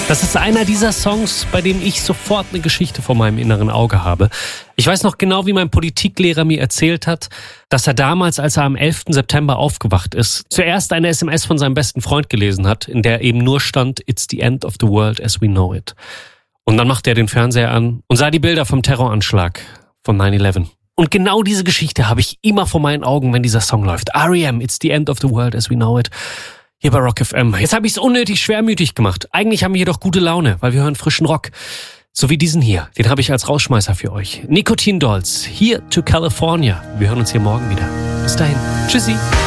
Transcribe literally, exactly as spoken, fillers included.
Das ist einer dieser Songs, bei dem ich sofort eine Geschichte vor meinem inneren Auge habe. Ich weiß noch genau, wie mein Politiklehrer mir erzählt hat, dass er damals, als er am elften September aufgewacht ist, zuerst eine S M S von seinem besten Freund gelesen hat, in der eben nur stand, "It's the end of the world as we know it." Und dann machte er den Fernseher an und sah die Bilder vom Terroranschlag von nine eleven. Und genau diese Geschichte habe ich immer vor meinen Augen, wenn dieser Song läuft. R E M, "It's the end of the world as we know it." Hier bei Rock F M. Jetzt habe ich es unnötig schwermütig gemacht. Eigentlich haben wir jedoch gute Laune, weil wir hören frischen Rock. So wie diesen hier. Den habe ich als Rausschmeißer für euch. Nicotine Dolls. Here to California. Wir hören uns hier morgen wieder. Bis dahin. Tschüssi.